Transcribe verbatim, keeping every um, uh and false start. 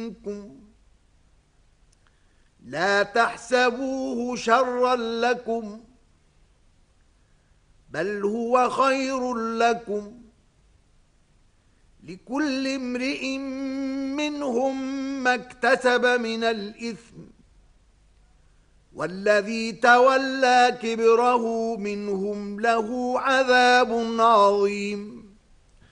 منكم لا تحسبوه شرا لكم بل هو خير لكم لكل امرئ منهم ما اكتسب من الإثم والذي تولى كبره منهم له عذاب عظيم.